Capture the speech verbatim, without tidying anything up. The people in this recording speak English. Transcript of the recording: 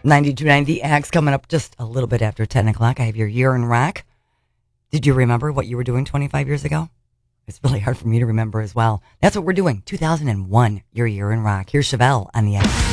ninety-two point nine The Axe coming up just a little bit after ten o'clock. I have your year in rock. Did you remember what you were doing twenty-five years ago? It's really hard for me to remember as well. That's what we're doing. two thousand one, your year in rock. Here's Chevelle on The Axe.